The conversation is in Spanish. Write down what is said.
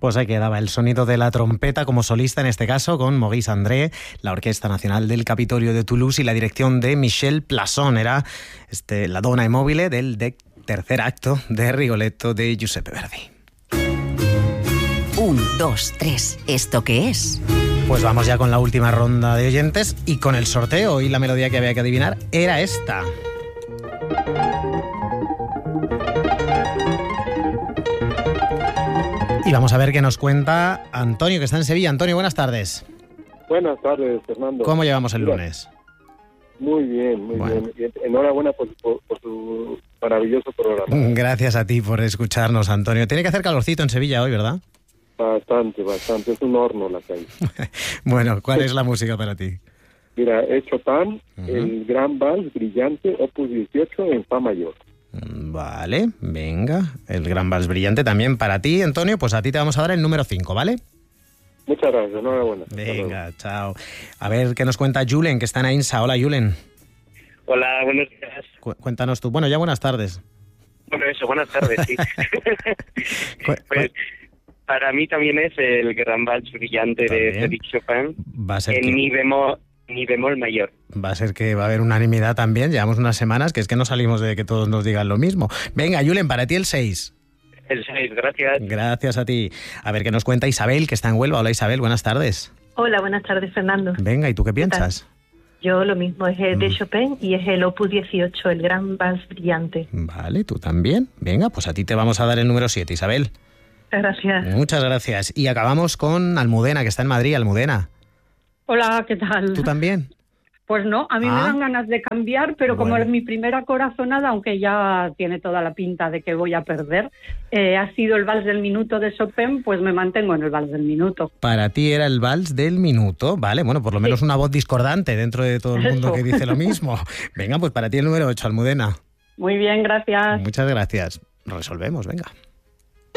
Pues ahí quedaba el sonido de la trompeta como solista, en este caso con Maurice André, la Orquesta Nacional del Capitolio de Toulouse y la dirección de Michel Plasson. Era la dona immobile del tercer acto de Rigoletto de Giuseppe Verdi. 1, 2, 3. ¿Esto qué es? Pues vamos ya con la última ronda de oyentes y con el sorteo. Y la melodía que había que adivinar era esta. Y vamos a ver qué nos cuenta Antonio, que está en Sevilla. Antonio, buenas tardes. Buenas tardes, Fernando. ¿Cómo llevamos el lunes? Muy bien, muy bien. Enhorabuena por tu maravilloso programa. Gracias a ti por escucharnos, Antonio. Tiene que hacer calorcito en Sevilla hoy, ¿verdad? Bastante. Es un horno la calle. Bueno, ¿cuál es la música para ti? Mira, es Chopin, el Gran Vals Brillante, Opus 18 en Fa mayor. Vale, venga. El Gran Vals Brillante también para ti, Antonio. Pues a ti te vamos a dar el número 5, ¿vale? Muchas gracias, enhorabuena. Venga, chao. A ver qué nos cuenta Julen, que está en Ainsa. Hola, Julen. Hola, buenos días. Cuéntanos tú. Bueno, ya buenas tardes. Bueno, eso, buenas tardes, sí. Pues, para mí también es el Gran Vals Brillante de Frédéric Chopin. Va a ser en mi bemol mayor. Va a ser que va a haber unanimidad también. Llevamos unas semanas que es que no salimos de que todos nos digan lo mismo. Venga, Julen, para ti el 6. El 6, gracias. Gracias a ti. A ver qué nos cuenta Isabel, que está en Huelva. Hola, Isabel, buenas tardes. Hola, buenas tardes, Fernando. Venga, ¿y tú qué piensas? Yo lo mismo, es el de Chopin y es el Opus 18, el Gran Vals Brillante. Vale, tú también. Venga, pues a ti te vamos a dar el número 7, Isabel. Gracias. Muchas gracias. Y acabamos con Almudena, que está en Madrid. Almudena. Hola, ¿qué tal? ¿Tú también? Pues no, a mí me dan ganas de cambiar, pero como es mi primera corazonada, aunque ya tiene toda la pinta de que voy a perder, ha sido el Vals del Minuto de Chopin, pues me mantengo en el Vals del Minuto. Para ti era el Vals del Minuto, vale, bueno, por lo menos una voz discordante dentro de todo el mundo que dice lo mismo. Venga, pues para ti el número 8, Almudena. Muy bien, gracias. Muchas gracias. Resolvemos, venga.